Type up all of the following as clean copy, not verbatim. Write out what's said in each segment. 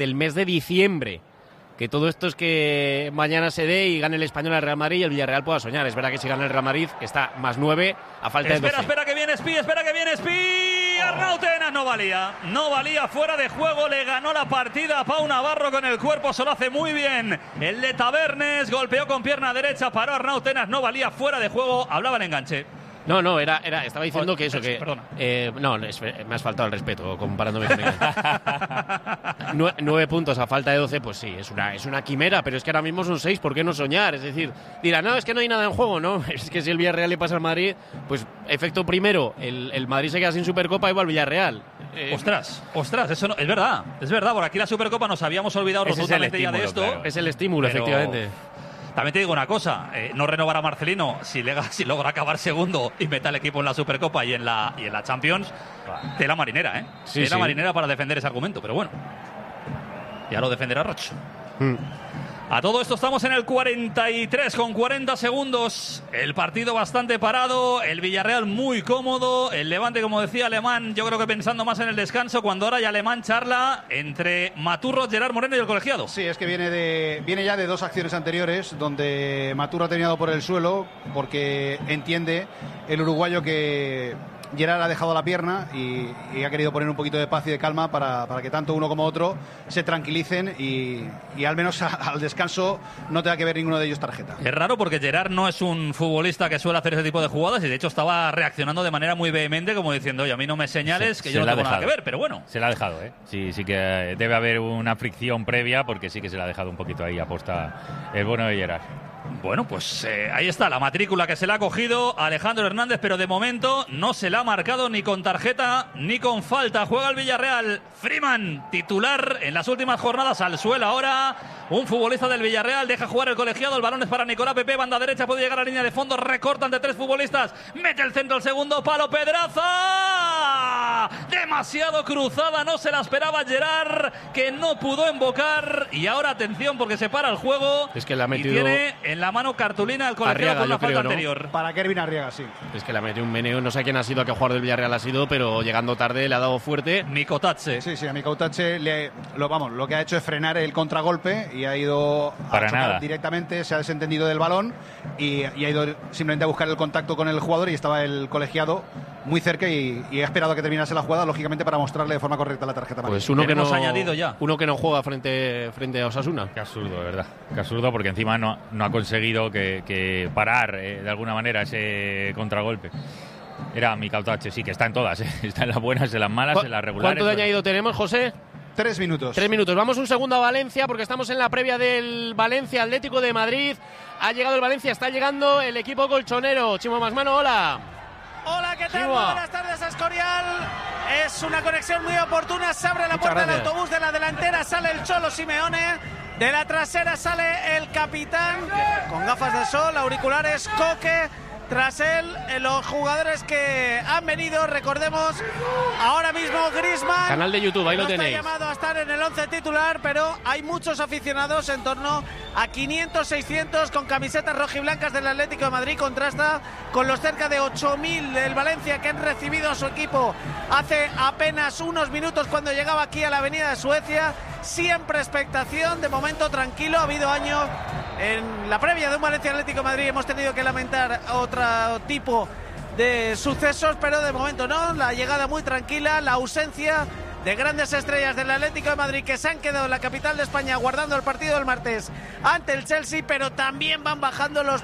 del mes de diciembre. Que todo esto es que mañana se dé y gane el Español al Real Madrid y el Villarreal pueda soñar. Es verdad que si gana el Real Madrid está más 9 a falta de 12. Espera que viene Espí. Arnau Tenas no valía, fuera de juego, le ganó la partida a Pau Navarro con el cuerpo, se lo hace muy bien. El de Tabernes golpeó con pierna derecha, paró Arnau Tenas, no valía, fuera de juego, hablaba el enganche. No, estaba diciendo que eso, que... Perdona. Me has faltado el respeto comparándome con él. 9 puntos a falta de 12, pues sí, es una quimera, pero es que ahora mismo son 6, ¿por qué no soñar? Es decir, dirán, no, es que no hay nada en juego, ¿no? Es que si el Villarreal le pasa al Madrid, pues efecto primero, el Madrid se queda sin Supercopa y va al Villarreal. Ostras, eso no, es verdad, por aquí la Supercopa nos habíamos olvidado rotundamente ya de esto. Claro. Es el estímulo, pero... efectivamente. También te digo una cosa, no renovar a Marcelino si logra acabar segundo y mete al equipo en la Supercopa y en la Champions, tela marinera, ¿eh? Sí, tela marinera para defender ese argumento, pero bueno, ya lo defenderá Roch. A todo esto estamos en el 43 con 40 segundos. El partido bastante parado, el Villarreal muy cómodo, el Levante, como decía Alemán, yo creo que pensando más en el descanso, cuando ahora ya Alemán charla entre Maturro, Gerard Moreno y el colegiado. Sí, es que viene ya de 2 acciones anteriores donde Maturro ha terminado por el suelo porque entiende el uruguayo que Gerard ha dejado la pierna y ha querido poner un poquito de paz y de calma para que tanto uno como otro se tranquilicen y al menos al descanso no tenga que ver ninguno de ellos tarjeta. Es raro porque Gerard no es un futbolista que suele hacer ese tipo de jugadas y de hecho estaba reaccionando de manera muy vehemente como diciendo, oye, a mí no me señales que yo no tengo nada que ver, pero bueno. Se la ha dejado, ¿eh? Sí que debe haber una fricción previa porque sí que se la ha dejado un poquito ahí aposta el bueno de Gerard. Bueno, pues ahí está la matrícula que se le ha cogido Alejandro Hernández, pero de momento no se la ha marcado ni con tarjeta ni con falta. Juega el Villarreal. Freeman, titular en las últimas jornadas, al suelo ahora. Un futbolista del Villarreal deja jugar el colegiado. El balón es para Nicolás Pepe, banda derecha, puede llegar a la línea de fondo. Recortan de 3 futbolistas. Mete el centro, el segundo palo. Pedraza. Demasiado cruzada, no se la esperaba Gerard, que no pudo embocar. Y ahora atención porque se para el juego. Es que la ha metido... Y tiene en la mano cartulina el colegiado con la falta anterior. Para Kervin Arriaga, sí. Es que le ha metido un meneo, no sé quién ha sido, a qué jugador del Villarreal ha sido, pero llegando tarde le ha dado fuerte. Micotache. Sí, a Micotache lo que ha hecho es frenar el contragolpe y ha ido para a chocar nada directamente, se ha desentendido del balón y ha ido simplemente a buscar el contacto con el jugador y estaba el colegiado muy cerca y ha esperado a que terminase la jugada, lógicamente, para mostrarle de forma correcta la tarjeta amarilla. Pues uno que no añadido ya. Uno que no juega frente a Osasuna. Qué absurdo, de verdad. Qué absurdo, porque encima no ha conseguido que parar de alguna manera ese contragolpe. Era Micotache, sí, que está en todas, está en las buenas, en las malas, en las regulares. ¿Cuánto de añadido tenemos, José? 3 minutos. 3 minutos. Vamos un segundo a Valencia porque estamos en la previa del Valencia Atlético de Madrid. Ha llegado el Valencia, está llegando el equipo colchonero. Chimo Masmano, hola. Hola, ¿qué tal? Muy buenas tardes a Escorial. Es una conexión muy oportuna. Se abre la puerta del autobús. De la delantera sale el Cholo Simeone. De la trasera sale el capitán con gafas de sol, auriculares, Coque. Tras él, los jugadores que han venido, recordemos, ahora mismo Griezmann. Canal de YouTube, ahí lo tenéis. Está llamado a estar en el 11 titular, pero hay muchos aficionados, en torno a 500, 600, con camisetas rojiblancas del Atlético de Madrid. Contrasta con los cerca de 8.000 del Valencia que han recibido a su equipo hace apenas unos minutos cuando llegaba aquí a la Avenida de Suecia. Siempre expectación, de momento tranquilo. Ha habido años en la previa de un Valencia Atlético de Madrid, hemos tenido que lamentar otro tipo de sucesos, pero de momento no. La llegada muy tranquila, la ausencia de grandes estrellas del Atlético de Madrid que se han quedado en la capital de España guardando el partido del martes ante el Chelsea, pero también van bajando los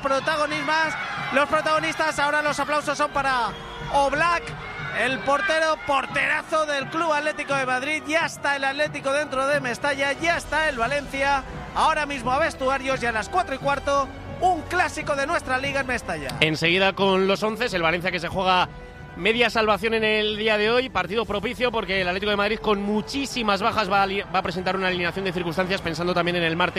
protagonistas. Ahora los aplausos son para Oblak, el porterazo del Club Atlético de Madrid. Ya está el Atlético dentro de Mestalla, ya está el Valencia ahora mismo a vestuarios, y a las 4:15 un clásico de nuestra liga en Mestalla. Enseguida con los 11, el Valencia que se juega media salvación en el día de hoy, partido propicio porque el Atlético de Madrid con muchísimas bajas va a presentar una alineación de circunstancias, pensando también en el martes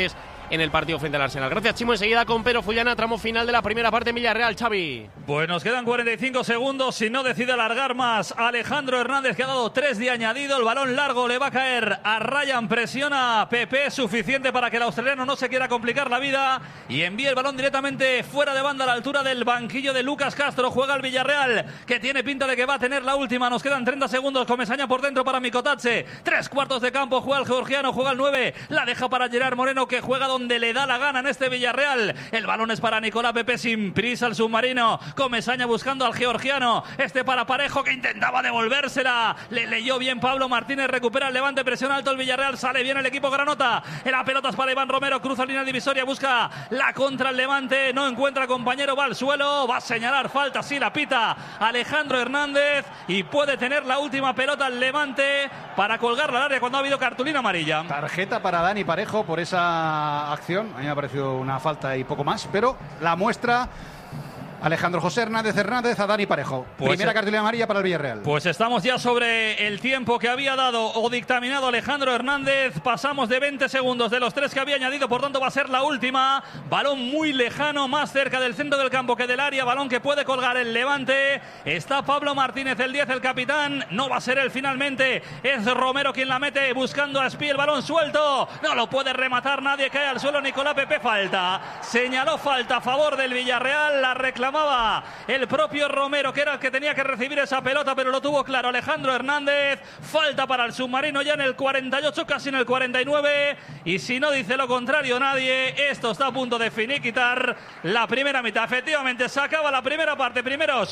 en el partido frente al Arsenal. Gracias, Chimo. Enseguida con Pedro Fullana, tramo final de la primera parte en Villarreal. Xavi. Pues nos quedan 45 segundos. Si no decide alargar más, Alejandro Hernández, que ha dado 3 de añadido. El balón largo le va a caer a Ryan. Presiona a Pepe, suficiente para que el australiano no se quiera complicar la vida y envíe el balón directamente fuera de banda a la altura del banquillo de Lucas Castro. Juega el Villarreal, que tiene pinta de que va a tener la última. Nos quedan 30 segundos. Comesaña por dentro para Mikotatse. 3/4 de campo. Juega el georgiano, juega el 9. La deja para Gerard Moreno, que juega donde le da la gana en este Villarreal. El balón es para Nicolás Pepe, sin prisa el submarino. Comesaña buscando al georgiano. Este para Parejo, que intentaba devolvérsela. Le leyó bien Pablo Martínez. Recupera el Levante. Presiona alto el Villarreal. Sale bien el equipo granota. La pelota es para Iván Romero. Cruza línea divisoria. Busca la contra el Levante. No encuentra compañero. Va al suelo. Va a señalar falta. Sí, la pita Alejandro Hernández. Y puede tener la última pelota el Levante para colgarla al área cuando ha habido cartulina amarilla. Tarjeta para Dani Parejo por esa acción. A mí me ha parecido una falta y poco más, pero la muestra Alejandro José Hernández a Dani Parejo. Primera cartulina amarilla para el Villarreal. Pues estamos ya sobre el tiempo que había dado o dictaminado Alejandro Hernández. Pasamos de 20 segundos de los 3 que había añadido, por tanto va a ser la última. Balón muy lejano, más cerca del centro del campo que del área. Balón que puede colgar el Levante. Está Pablo Martínez, el 10, el capitán. No va a ser él finalmente. Es Romero quien la mete, buscando a Espí. El balón suelto. No lo puede rematar nadie. Cae al suelo Nicolás Pepe. Falta. Señaló falta a favor del Villarreal. La reclamaba el propio Romero, que era el que tenía que recibir esa pelota, pero lo tuvo claro Alejandro Hernández. Falta para el submarino ya en el 48, casi en el 49. Y si no dice lo contrario nadie, esto está a punto de finiquitar la primera mitad. Efectivamente, se acaba la primera parte. Primeros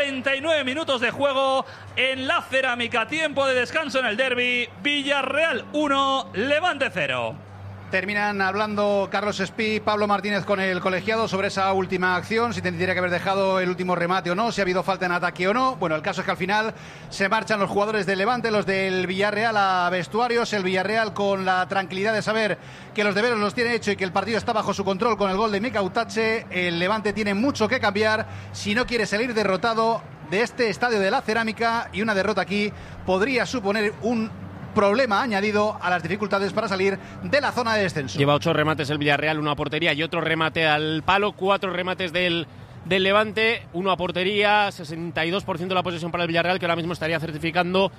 49 minutos de juego en la Cerámica. Tiempo de descanso en el derbi. Villarreal 1, Levante 0. Terminan hablando Carlos Espí y Pablo Martínez con el colegiado sobre esa última acción, si tendría que haber dejado el último remate o no, si ha habido falta en ataque o no. Bueno, el caso es que al final se marchan los jugadores del Levante, los del Villarreal a vestuarios. El Villarreal con la tranquilidad de saber que los deberes los tiene hecho y que el partido está bajo su control con el gol de Mikautache. El Levante tiene mucho que cambiar si no quiere salir derrotado de este estadio de la Cerámica, y una derrota aquí podría suponer un problema añadido a las dificultades para salir de la zona de descenso. Lleva 8 remates el Villarreal, 1 a portería y otro remate al palo. 4 remates del Levante, 1 a portería. 62% de la posesión para el Villarreal, que ahora mismo estaría certificando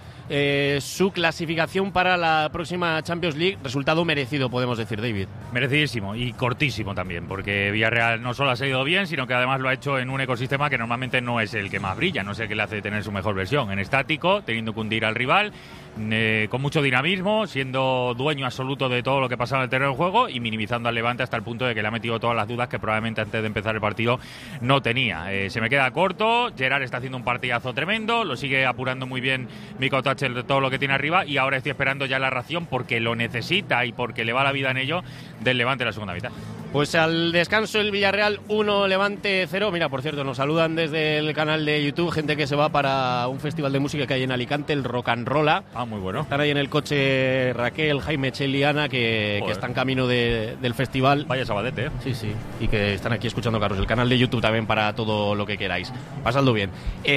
su clasificación para la próxima Champions League. Resultado merecido, podemos decir, David. Merecidísimo y cortísimo también, porque Villarreal no solo ha salido bien, sino que además lo ha hecho en un ecosistema que normalmente no es el que más brilla, no es el que le hace tener su mejor versión. En estático, teniendo que hundir al rival, con mucho dinamismo, siendo dueño absoluto de todo lo que pasaba en el terreno de juego y minimizando al Levante hasta el punto de que le ha metido todas las dudas que probablemente antes de empezar el partido no tenía. Se me queda corto. Gerard está haciendo un partidazo tremendo, lo sigue apurando muy bien Mikotatse de todo lo que tiene arriba, y ahora estoy esperando ya la ración, porque lo necesita y porque le va la vida en ello, del Levante en la segunda mitad. Pues al descanso el Villarreal 1, Levante 0. Mira, por cierto, nos saludan desde el canal de YouTube gente que se va para un festival de música que hay en Alicante, el Rock and Rolla. Ah, muy bueno. Están ahí en el coche Raquel, Jaime, Chel y Ana, que están camino del festival. Vaya sabadete, ¿eh? Sí, sí. Y que están aquí escuchando, Carlos. El canal de YouTube también para todo lo que queráis. Pasadlo bien.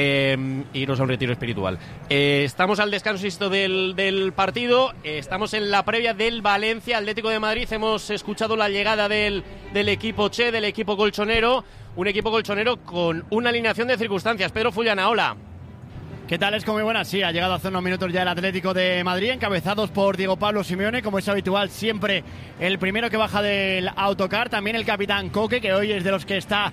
Iros a un retiro espiritual. Estamos al descanso del partido. Estamos en la previa del Valencia Atlético de Madrid. Hemos escuchado la llegada del equipo Che, del equipo colchonero. Un equipo colchonero con una alineación de circunstancias. Pedro Fullana, hola. ¿Qué tal? Es como muy buena. Sí, ha llegado hace unos minutos ya el Atlético de Madrid, encabezados por Diego Pablo Simeone, como es habitual, siempre el primero que baja del autocar. También el capitán Coque, que hoy es de los que está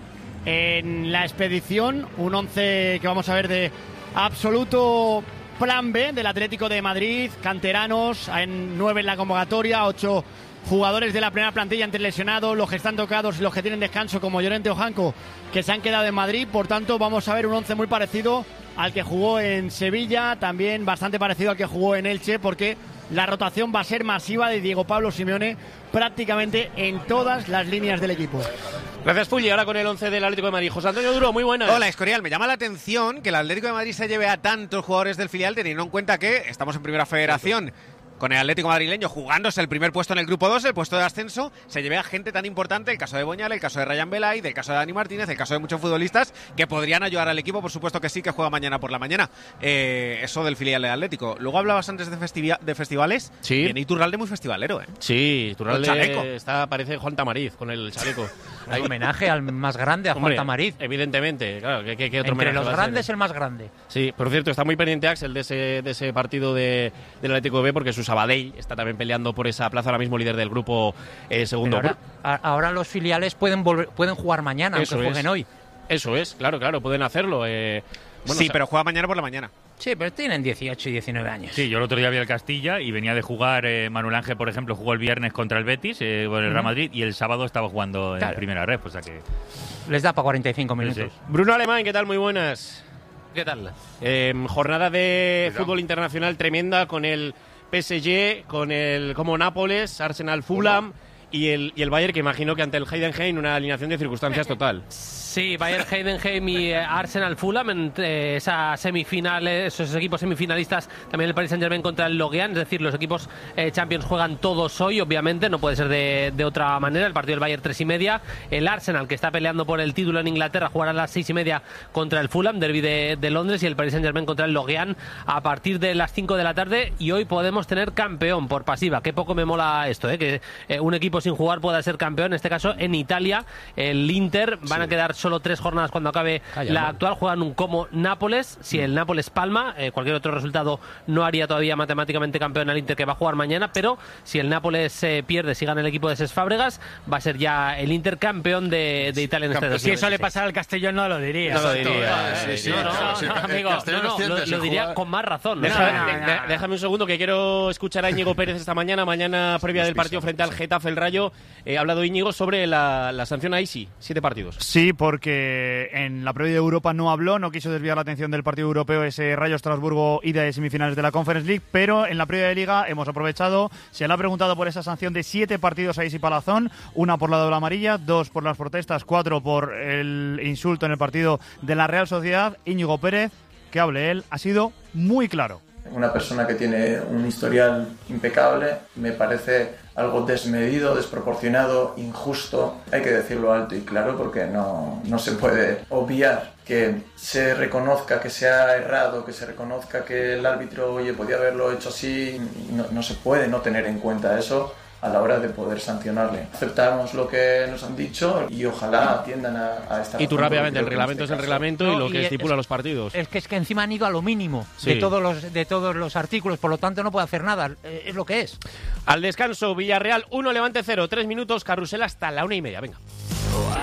en la expedición. Un 11 que vamos a ver de absoluto plan B del Atlético de Madrid. Canteranos, en 9 en la convocatoria, 8 jugadores de la primera plantilla entre lesionados, los que están tocados y los que tienen descanso, como Llorente o Janco, que se han quedado en Madrid. Por tanto, vamos a ver un 11 muy parecido al que jugó en Sevilla, también bastante parecido al que jugó en Elche, porque la rotación va a ser masiva de Diego Pablo Simeone prácticamente en todas las líneas del equipo. Gracias, Fulli. Ahora con el 11 del Atlético de Madrid. José Antonio Duro, muy buenas. Hola, Escorial. Me llama la atención que el Atlético de Madrid se lleve a tantos jugadores del filial, teniendo en cuenta que estamos en Primera Federación. con el Atlético madrileño jugándose el primer puesto en el grupo 2, el puesto de ascenso, se lleve a gente tan importante, el caso de Boñal, el caso de Ryan Belay, el caso de Dani Martínez, el caso de muchos futbolistas que podrían ayudar al equipo, por supuesto que sí, que juega mañana por la mañana. Eso del filial del Atlético. Luego hablabas antes de festivales. Sí. Viene Iturralde muy festivalero, ¿eh? Sí, Iturralde parece Juan Tamariz con el chaleco. Hay homenaje al más grande, a Juan Tamariz. Evidentemente, claro. ¿Qué otro Entre homenaje los va a grandes, ser? el más grande. Sí, por cierto, está muy pendiente Axel de ese partido del Atlético B, porque su Sabadell está también peleando por esa plaza, ahora mismo líder del grupo segundo. Pero ahora los filiales pueden jugar mañana, aunque jueguen hoy. Eso es, claro, pueden hacerlo. Pero juega mañana por la mañana. Sí, pero tienen 18 y 19 años. Sí, yo el otro día vi al Castilla y venía de jugar, Manuel Ángel, por ejemplo, jugó el viernes contra el Betis, con el Real Madrid, y el sábado estaba jugando en primera red, o sea que... Les da para 45 minutos. Sí. Bruno Alemán, ¿qué tal? Muy buenas. ¿Qué tal? Jornada de fútbol internacional tremenda con el PSG, con el como Nápoles, Arsenal, Fulham y el Bayern, que imagino que ante el Heidenheim una alineación de circunstancias total. Sí, Bayern, Heidenheim y Arsenal, Fulham en esa semifinal, esos equipos semifinalistas, también el Paris Saint-Germain contra el Lorient, es decir, los equipos Champions juegan todos hoy, obviamente, no puede ser de otra manera. El partido del Bayern 3:30, el Arsenal, que está peleando por el título en Inglaterra, jugará a las 6:30 contra el Fulham, derbi de Londres, y el Paris Saint-Germain contra el Lorient a partir de las 5 de la tarde, y hoy podemos tener campeón por pasiva. Qué poco me mola esto, que un equipo sin jugar pueda ser campeón, en este caso en Italia, el Inter, van a quedar solo 3 jornadas cuando acabe la actual, juegan un como Nápoles. Si el Nápoles palma, cualquier otro resultado no haría todavía matemáticamente campeón al Inter, que va a jugar mañana, pero si el Nápoles pierde, si gana el equipo de Cesc Fábregas, va a ser ya el Inter campeón de Italia en este 2016. Si eso le pasara al Castellón no lo diría. No lo diría. Amigo, lo diría con más razón. Déjame un segundo, que quiero escuchar a Íñigo Pérez esta mañana previa del partido frente al Getafe, el Rayo. Ha hablado Íñigo sobre la sanción a Isi, 7 partidos. Sí, porque en la previa de Europa no habló, no quiso desviar la atención del partido europeo, ese Rayo Estrasburgo ida de semifinales de la Conference League, pero en la previa de Liga hemos aprovechado, se le ha preguntado por esa sanción de 7 partidos a Isi Palazón, 1 por la doble amarilla, 2 por las protestas, 4 por el insulto en el partido de la Real Sociedad. Íñigo Pérez, que hable él, ha sido muy claro. Una persona que tiene un historial impecable, me parece algo desmedido, desproporcionado, injusto. Hay que decirlo alto y claro, porque no se puede obviar que se reconozca que se ha errado, que se reconozca que el árbitro, podía haberlo hecho así. No se puede no tener en cuenta eso a la hora de poder sancionarle. Aceptamos lo que nos han dicho y ojalá atiendan a esta... Y tú rápidamente, el reglamento es el reglamento y lo que estipula los partidos. Es que encima han ido a lo mínimo de todos los artículos, por lo tanto no puede hacer nada, es lo que es. Al descanso, Villarreal 1, Levante 0, 3 minutos, carrusel hasta la 1:30, venga.